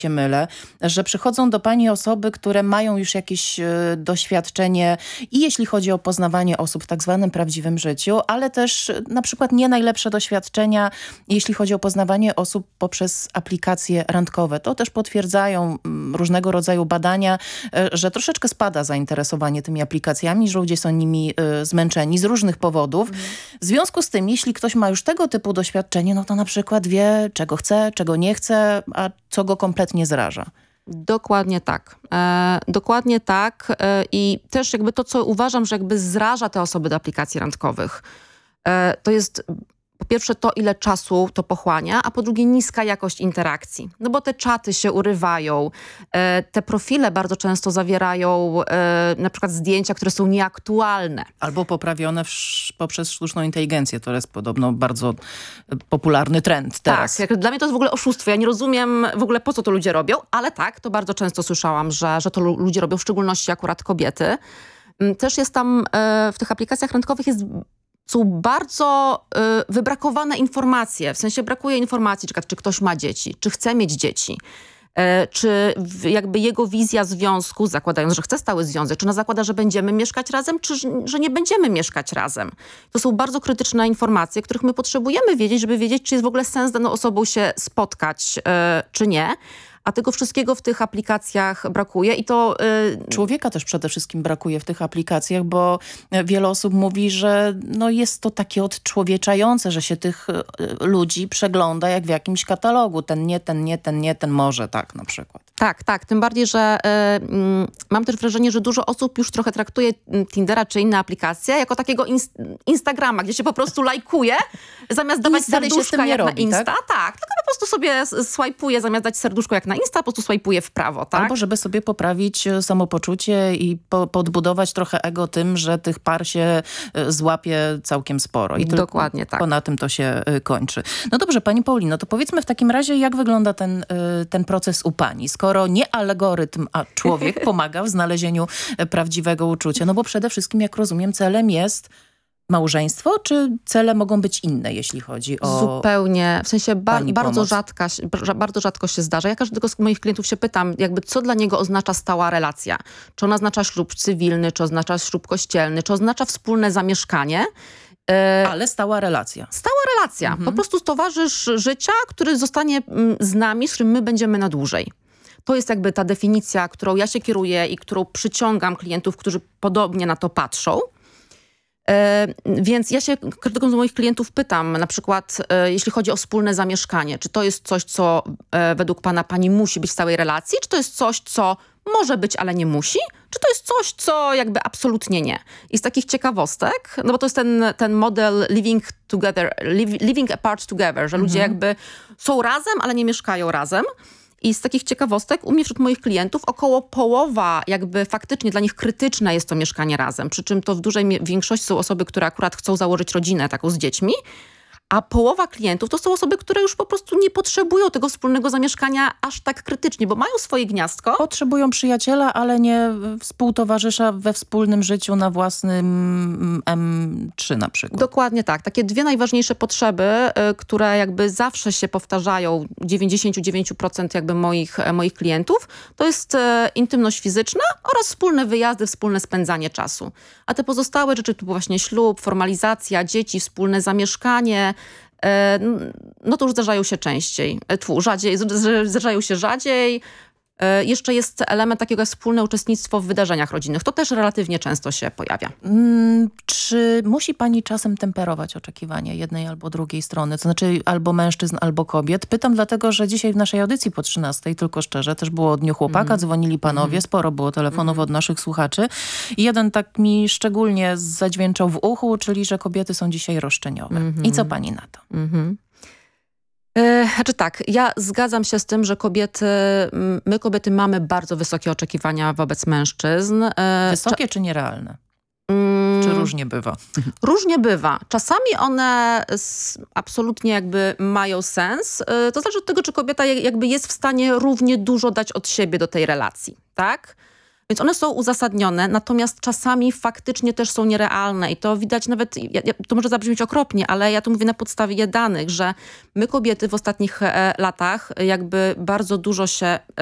się mylę, że przychodzą do pani osoby, które mają już jakieś doświadczenie i jeśli chodzi o poznawanie osób w tak zwanym prawdziwym życiu, ale też na przykład nie najlepsze doświadczenia, jeśli chodzi o poznawanie osób poprzez aplikacje randkowe. To też potwierdzają różnego rodzaju badania, że troszeczkę spada zainteresowanie tymi aplikacjami, że ludzie są nimi zmęczeni z różnych powodów. W związku z tym, jeśli ktoś ma już tego typu doświadczenie, no to na przykład wie, czego chce, czego nie chce, a co go kompletnie zraża. Dokładnie tak. Dokładnie tak. I też jakby to, co uważam, że jakby zraża te osoby do aplikacji randkowych, to jest po pierwsze to, ile czasu to pochłania, a po drugie niska jakość interakcji. No bo te czaty się urywają, te profile bardzo często zawierają na przykład zdjęcia, które są nieaktualne. Albo poprawione poprzez sztuczną inteligencję. To jest podobno bardzo popularny trend teraz. Tak, dla mnie to jest w ogóle oszustwo. Ja nie rozumiem w ogóle, po co to ludzie robią, ale tak, to bardzo często słyszałam, że to ludzie robią, w szczególności akurat kobiety. Też jest tam, w tych aplikacjach randkowych są bardzo wybrakowane informacje. W sensie brakuje informacji, czy ktoś ma dzieci, czy chce mieć dzieci. Czy jakby jego wizja związku, zakładając, że chce stały związek, czy ona zakłada, że będziemy mieszkać razem, czy że nie będziemy mieszkać razem. To są bardzo krytyczne informacje, których my potrzebujemy wiedzieć, żeby wiedzieć, czy jest w ogóle sens z daną osobą się spotkać, czy nie. A tego wszystkiego w tych aplikacjach brakuje i to... Człowieka też przede wszystkim brakuje w tych aplikacjach, bo wiele osób mówi, że no jest to takie odczłowieczające, że się tych ludzi przegląda jak w jakimś katalogu. Ten nie, ten nie, ten nie, ten może, tak na przykład. Tak. Tym bardziej, że mam też wrażenie, że dużo osób już trochę traktuje Tindera czy inne aplikacje jako takiego Instagrama, gdzie się po prostu lajkuje, zamiast dawać serduszka jak na Insta. Tak, tylko po prostu sobie swajpuje, zamiast dać serduszko jak na Insta, po prostu swajpuje w prawo. Tak? Albo żeby sobie poprawić samopoczucie i podbudować trochę ego tym, że tych par się złapie całkiem sporo. I dokładnie tak. Na tym to się kończy. No dobrze, pani Paulino, to powiedzmy w takim razie, jak wygląda ten proces u pani? Skoro nie algorytm, a człowiek pomaga w znalezieniu prawdziwego uczucia. No bo przede wszystkim, jak rozumiem, celem jest małżeństwo, czy cele mogą być inne, jeśli chodzi o... Zupełnie. W sensie bardzo rzadko się zdarza. Ja każdego z moich klientów się pytam, jakby co dla niego oznacza stała relacja. Czy ona oznacza ślub cywilny, czy oznacza ślub kościelny, czy oznacza wspólne zamieszkanie. Ale stała relacja. Stała relacja. Po prostu towarzysz życia, który zostanie z nami, z którym my będziemy na dłużej. To jest jakby ta definicja, którą ja się kieruję i którą przyciągam klientów, którzy podobnie na to patrzą. Więc ja się każdego z moich klientów pytam, na przykład jeśli chodzi o wspólne zamieszkanie, czy to jest coś, co według pani musi być w stałej relacji, czy to jest coś, co może być, ale nie musi, czy to jest coś, co jakby absolutnie nie. I z takich ciekawostek, no bo to jest ten model living apart together, że ludzie jakby są razem, ale nie mieszkają razem. I z takich ciekawostek u mnie wśród moich klientów około połowa jakby faktycznie dla nich krytyczne jest to mieszkanie razem. Przy czym to w dużej większości są osoby, które akurat chcą założyć rodzinę taką z dziećmi. A połowa klientów to są osoby, które już po prostu nie potrzebują tego wspólnego zamieszkania aż tak krytycznie, bo mają swoje gniazdko. Potrzebują przyjaciela, ale nie współtowarzysza we wspólnym życiu na własnym M3 na przykład. Dokładnie tak. Takie dwie najważniejsze potrzeby, które jakby zawsze się powtarzają 99% jakby moich klientów, to jest intymność fizyczna oraz wspólne wyjazdy, wspólne spędzanie czasu. A te pozostałe rzeczy typu właśnie ślub, formalizacja, dzieci, wspólne zamieszkanie, no to już zdarzają się częściej. Zdarzają się rzadziej. Jeszcze jest element takiego jak wspólne uczestnictwo w wydarzeniach rodzinnych. To też relatywnie często się pojawia. Czy musi pani czasem temperować oczekiwania jednej albo drugiej strony? To znaczy albo mężczyzn, albo kobiet? Pytam dlatego, że dzisiaj w naszej audycji po 13, tylko szczerze, też było o Dniu Chłopaka, dzwonili panowie, sporo było telefonów od naszych słuchaczy. I jeden tak mi szczególnie zadźwięczał w uchu, czyli że kobiety są dzisiaj roszczeniowe. I co pani na to? Znaczy tak, ja zgadzam się z tym, że my kobiety mamy bardzo wysokie oczekiwania wobec mężczyzn. Wysokie czy nierealne? Czy różnie bywa? Różnie bywa. Czasami one absolutnie jakby mają sens. To zależy od tego, czy kobieta jakby jest w stanie równie dużo dać od siebie do tej relacji, tak? Więc one są uzasadnione, natomiast czasami faktycznie też są nierealne i to widać nawet, to może zabrzmieć okropnie, ale ja tu mówię na podstawie danych, że my kobiety w ostatnich latach jakby bardzo dużo się